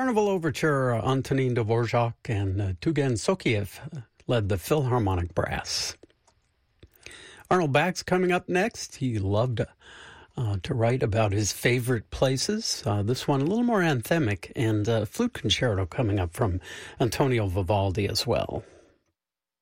Carnival Overture, Antonin Dvorak and Tugen Sokiev led the Philharmonic Brass. Arnold Back's coming up next. He loved to write about his favorite places. This one a little more anthemic, and flute concerto coming up from Antonio Vivaldi as well.